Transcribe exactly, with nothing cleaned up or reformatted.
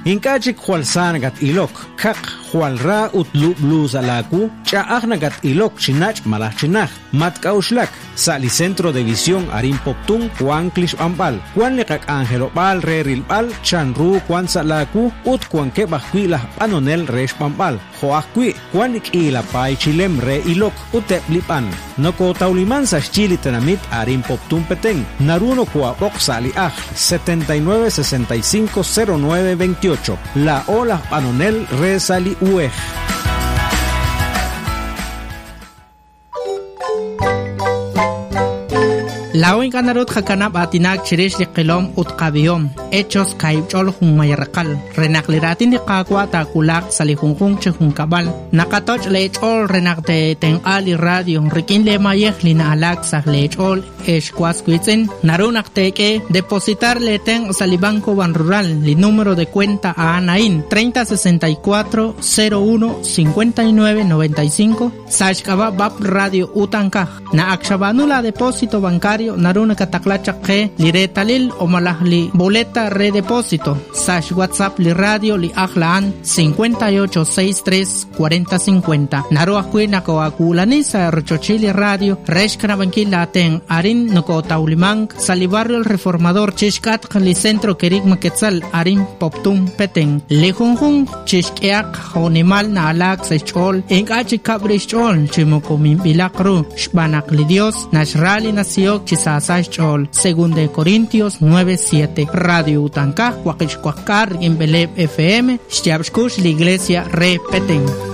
Inkachik hualsanagat ilok, kak hualra utlu bluzalaku, chaagnagat ilok chinach malachinaj, matkauslak, sali centro de visión arin poptun, Juan Klish Ambal, Juan Lekak Angelo Bal, Re Rilbal, Chanru, Juan Salaku, Ut Juan Kebahquila, Panonel Resh Pambal, Joaquí, Juan Ikila Pai Chilem Re Ilok, Utep Lipan, Noko Tauliman Chili Tenamit arin poptun peteng, Naruno Kua Oxali Aj, setenta y nueve sesenta y cinco cero nueve veintiocho, La Ola Panonel Re Sali Uej. La única narut hakanab atinak chirish li qilom utqabiyom hechos kaibchol humayrakal renakliratin qaqwa takulak salihunjun chhunkabal nakatoch lechol renakte ten ali radio rikin le mayeh lina alak sah lechol eshkwasquitzen narunak teke depositar le ten salibanco ban rural li número de cuenta a Anain treinta sesenta y cuatro cero uno cincuenta y nueve noventa y cinco sashkaba bab radio utankaj na akshabanula depósito bancario naruna kataklachak ke liretalil o malahli boleta redepósito sash WhatsApp li radio li ahlaan cincuenta y ocho sesenta y tres cuarenta cincuenta naruah kuina ko akulani sa rochochili radio reshkana bankila ten arin noko taulimang sali barrio el reformador chishkat li centro kerik maketzal arin poptum peteng lejunjun chishkiak honimal na alak sechol enkachi kabrishol chimokomim bilakru shbanak li dios nashrali nasiok chisasach chol según de Corintios nueve siete Radio Utankaj Huaquichcuacar en Beleb F M Shtiabshkush la iglesia Re Peteng.